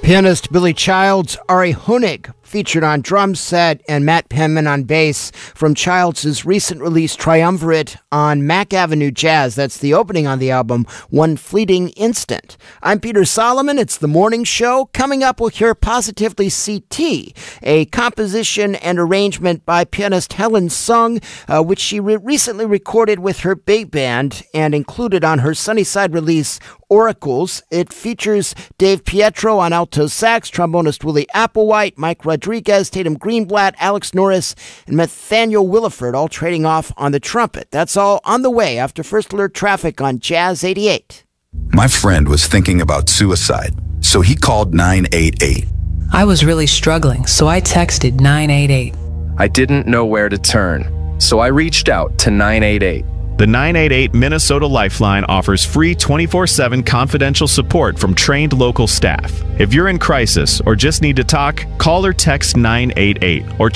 Pianist Billy Childs, Ari Hoenig featured on drum set, and Matt Penman on bass from Childs' recent release Triumvirate on Mack Avenue Jazz. That's the opening on the album, One Fleeting Instant. I'm Peter Solomon. It's The Morning Show. Coming up, we'll hear Positively CT, a composition and arrangement by pianist Helen Sung, which she recently recorded with her big band and included on her Sunnyside release, Oracles. It features Dave Pietro on alto sax, trombonist Willie Applewhite, Mike Rodriguez, Tatum Greenblatt, Alex Norris, and Nathaniel Williford all trading off on the trumpet. That's all on the way after First Alert Traffic on Jazz 88. My friend was thinking about suicide, so he called 988. I was really struggling, so I texted 988. I didn't know where to turn, so I reached out to 988. The 988 Minnesota Lifeline offers free 24/7 confidential support from trained local staff. If you're in crisis or just need to talk, call or text 988 or